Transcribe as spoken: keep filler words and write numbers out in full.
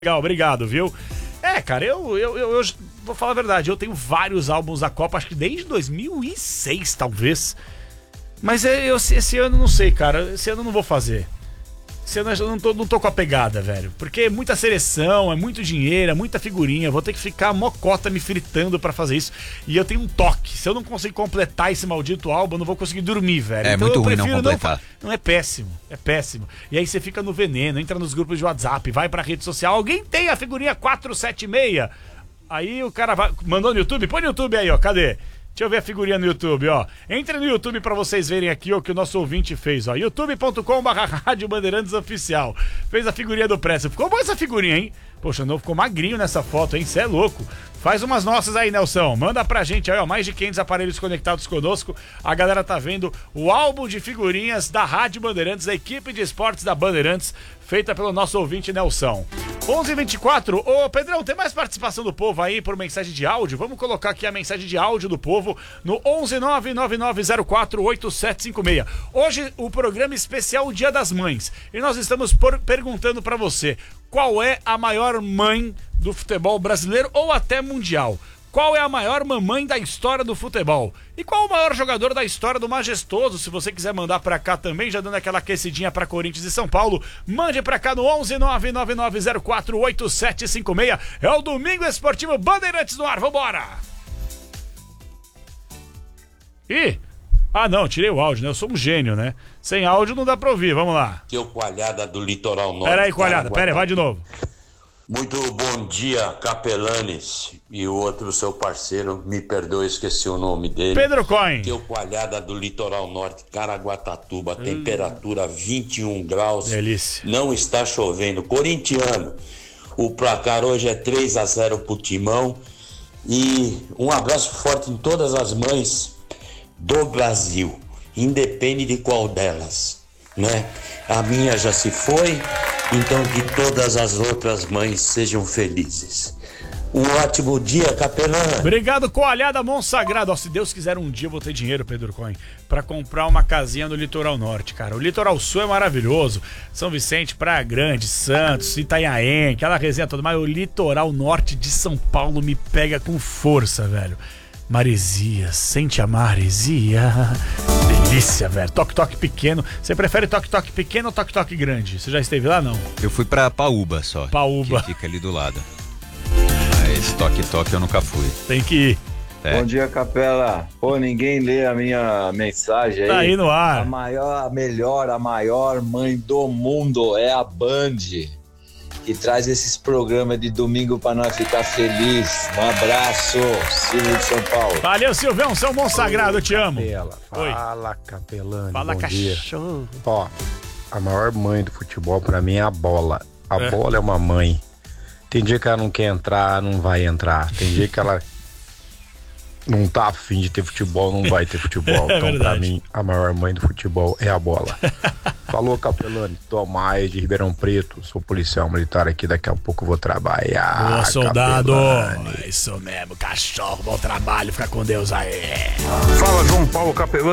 Legal, obrigado, viu? É, cara, eu, eu, eu, eu vou falar a verdade, eu tenho vários álbuns da Copa, acho que desde dois mil e seis, talvez. Mas é, eu, esse ano não sei, cara, esse ano eu não vou fazer. Esse ano eu não tô, não tô com a pegada, velho. Porque é muita seleção, é muito dinheiro, é muita figurinha. Vou ter que ficar mocota me fritando pra fazer isso. E eu tenho um toque. Se eu não conseguir completar esse maldito álbum, eu não vou conseguir dormir, velho. É então muito eu ruim não prefiro completar. Não, não é péssimo, é péssimo. E aí você fica no veneno, entra nos grupos de WhatsApp, vai pra rede social. Alguém tem a figurinha quatrocentos e setenta e seis? Aí o cara vai, mandou no YouTube? Põe no YouTube aí, ó, cadê? Deixa eu ver a figurinha no YouTube, ó. Entre no YouTube pra vocês verem aqui o que o nosso ouvinte fez, ó. youtube ponto com barra Rádio Bandeirantes Oficial. Fez a figurinha do Presto. Ficou boa essa figurinha, hein? Poxa, não ficou magrinho nessa foto, hein? Cê é louco. Faz umas nossas aí, Nelson. Manda pra gente aí, ó. Mais de quinhentos aparelhos conectados conosco. A galera tá vendo o álbum de figurinhas da Rádio Bandeirantes, a equipe de esportes da Bandeirantes, feita pelo nosso ouvinte Nelson. onze e vinte e quatro. Ô, Pedrão, tem mais participação do povo aí por mensagem de áudio? Vamos colocar aqui a mensagem de áudio do povo no onze nove nove nove zero quatro oito sete cinco seis. Hoje o programa especial Dia das Mães. E nós estamos por, perguntando pra você, qual é a maior mãe do futebol brasileiro ou até mundial? Qual é a maior mamãe da história do futebol? E qual o maior jogador da história do Majestoso? Se você quiser mandar pra cá também, já dando aquela aquecidinha pra Corinthians e São Paulo, mande pra cá no onze nove nove nove zero quatro oito sete cinco seis. É o Domingo Esportivo Bandeirantes no ar, vambora! Ih! Ah não, tirei o áudio, né? Eu sou um gênio, né? Sem áudio não dá pra ouvir, vamos lá. Que o Coalhada do Litoral Norte. Pera aí, Coalhada, pera aí, vai de novo. Muito bom dia, Capelanes. E o outro seu parceiro, me perdoe, esqueci o nome dele. Pedro Coin. Que o Coalhada do Litoral Norte, Caraguatatuba, hum. temperatura vinte e um graus. Delícia. Não está chovendo. Corintiano, o placar hoje é três a zero pro Timão. E um abraço forte em todas as mães do Brasil, independe de qual delas, né? A minha já se foi, então que todas as outras mães sejam felizes. Um ótimo dia, Capelã. Obrigado, Coalhada Monsagrado. Ó, se Deus quiser, um dia eu vou ter dinheiro, Pedro Coin, pra comprar uma casinha no Litoral Norte, cara. O Litoral Sul é maravilhoso. São Vicente, Praia Grande, Santos, Itanhaém, aquela resenha toda. Mas o Litoral Norte de São Paulo me pega com força, velho. Maresia, sente a maresia. Delícia, velho. Toque-toque pequeno. Você prefere toque-toque pequeno ou toque-toque grande? Você já esteve lá, não? Eu fui pra Paúba só. Paúba. Que fica ali do lado. Mas toque-toque eu nunca fui. Tem que ir. É. Bom dia, Capela. Pô, ninguém lê a minha mensagem aí. Tá aí no ar. A maior, a melhor, a maior mãe do mundo é a Band, que traz esses programas de domingo pra nós ficar feliz. Um abraço, Silvio de São Paulo. Valeu, Silvão, seu bom sagrado, eu te amo. Capela. Fala, Capelani. Fala, bom cachorro. dia. Ó, a maior mãe do futebol pra mim é a bola. A é. bola é uma mãe. Tem dia que ela não quer entrar, não vai entrar. Tem dia que ela não tá afim de ter futebol, não vai ter futebol. É então, verdade. pra mim, a maior mãe do futebol é a bola. Falou, Capelani. Tomás de Ribeirão Preto. Sou policial militar aqui. Daqui a pouco eu vou trabalhar. Boa, soldado. Capelani. Isso mesmo, cachorro. Bom trabalho. Fica com Deus aí. Fala, João Paulo Capelani.